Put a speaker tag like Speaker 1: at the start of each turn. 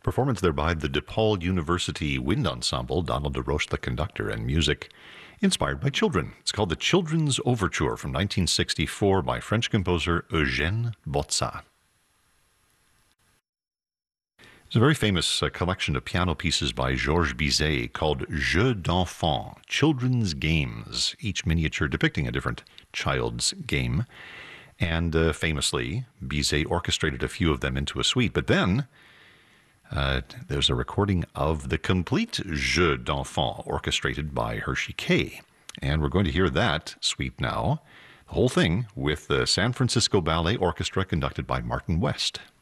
Speaker 1: Performance there by the DePaul University Wind Ensemble, Donald DeRoche the conductor, and music inspired by children. It's called the Children's Overture from 1964 by French composer Eugène Bozza. There's a very famous collection of piano pieces by Georges Bizet called Jeux d'enfants, Children's Games, each miniature depicting a different child's game. And famously, Bizet orchestrated a few of them into a suite. But then there's a recording of the complete Jeux d'enfants orchestrated by Hershey Kay. And we're going to hear that suite now, the whole thing with the San Francisco Ballet Orchestra conducted by Martin West.